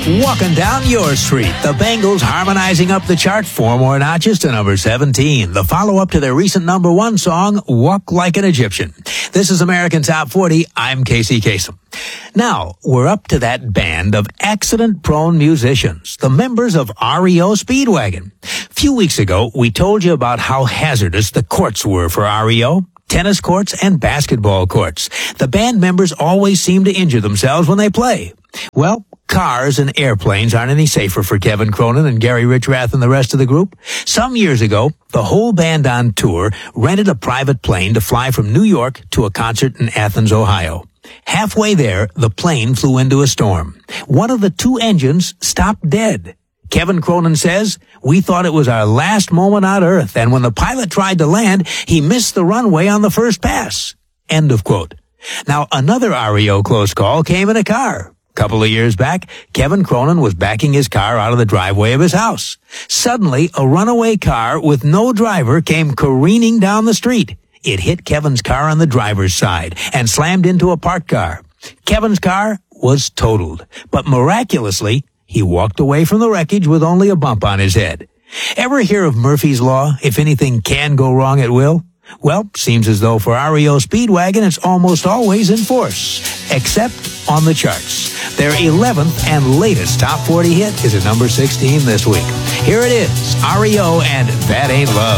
Walking Down Your Street, the Bengals harmonizing up the chart 4 more notches to number 17, the follow-up to their recent number 1 song, Walk Like an Egyptian. This is American Top 40. I'm Casey Kasem. Now, we're up to that band of accident-prone musicians, the members of REO Speedwagon. A few weeks ago, we told you about how hazardous the courts were for REO. Tennis courts and basketball courts. The band members always seem to injure themselves when they play. Well, cars and airplanes aren't any safer for Kevin Cronin and Gary Richrath and the rest of the group. Some years ago, the whole band on tour rented a private plane to fly from New York to a concert in Athens, Ohio. Halfway there, the plane flew into a storm. One of the 2 engines stopped dead. Kevin Cronin says, "We thought it was our last moment on Earth, and when the pilot tried to land, he missed the runway on the first pass." End of quote. Now, another REO close call came in a car. Couple of years back, Kevin Cronin was backing his car out of the driveway of his house. Suddenly, a runaway car with no driver came careening down the street. It hit Kevin's car on the driver's side and slammed into a parked car. Kevin's car was totaled, but miraculously, he walked away from the wreckage with only a bump on his head. Ever hear of Murphy's Law? If anything can go wrong, it will? Well, seems as though for REO Speedwagon, it's almost always in force, except on the charts. Their 11th and latest Top 40 hit is at number 16 this week. Here it is, REO and That Ain't Love.